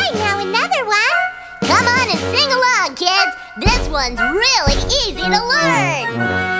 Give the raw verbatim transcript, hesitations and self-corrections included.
Alright, now another one. Come on and sing along, kids. This one's really easy to learn.